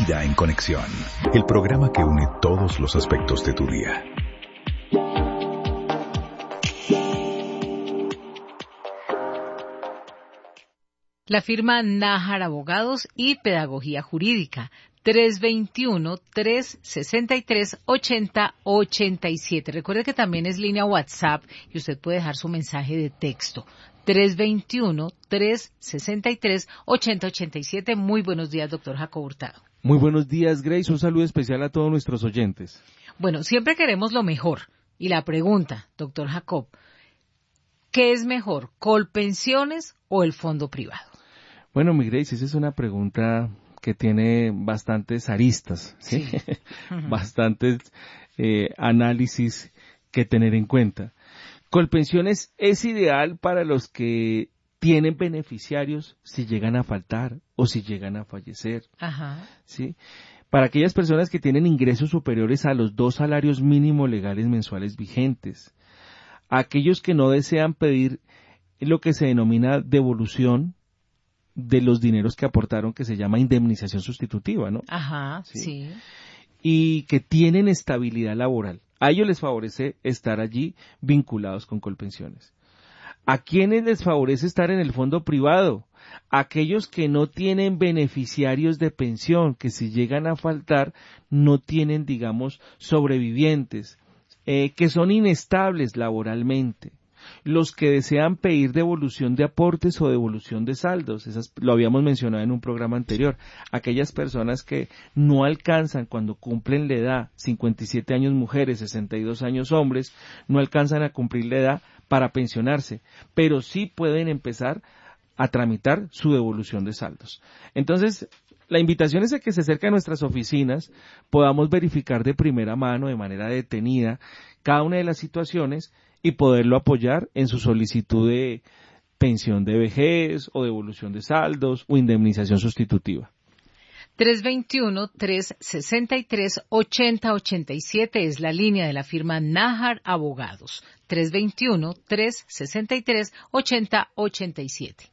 Vida en Conexión, el programa que une todos los aspectos de tu día. La firma Nájar Abogados y Pedagogía Jurídica, 321-363-8087. Recuerde que también es línea WhatsApp y usted puede dejar su mensaje de texto. 321-363-8087. Muy buenos días, doctor Jacob Hurtado. Muy buenos días, Grace. Un saludo especial a todos nuestros oyentes. Bueno, siempre queremos lo mejor. Y la pregunta, doctor Jacob, ¿qué es mejor, Colpensiones o el fondo privado? Bueno, mi Grace, esa es una pregunta que tiene bastantes aristas, ¿sí? Sí. Bastantes análisis que tener en cuenta. Colpensiones es ideal para los que tienen beneficiarios si llegan a faltar o si llegan a fallecer. Ajá. ¿Sí? Para aquellas personas que tienen ingresos superiores a los 2 salarios mínimos legales mensuales vigentes. Aquellos que no desean pedir lo que se denomina devolución de los dineros que aportaron, que se llama indemnización sustitutiva, ¿no? Ajá, sí. Y que tienen estabilidad laboral. A ellos les favorece estar allí vinculados con Colpensiones. ¿A quiénes les favorece estar en el fondo privado? Aquellos que no tienen beneficiarios de pensión, que si llegan a faltar no tienen, digamos, sobrevivientes, que son inestables laboralmente. Los que desean pedir devolución de aportes o devolución de saldos, lo habíamos mencionado en un programa anterior, aquellas personas que no alcanzan cuando cumplen la edad, 57 años mujeres, 62 años hombres, no alcanzan a cumplir la edad para pensionarse, pero sí pueden empezar a tramitar su devolución de saldos. Entonces, la invitación es a que se acerque a nuestras oficinas, podamos verificar de primera mano, de manera detenida, cada una de las situaciones y poderlo apoyar en su solicitud de pensión de vejez o devolución de saldos o indemnización sustitutiva. 321-363-8087 es la línea de la firma Nájar Abogados. 321-363-8087.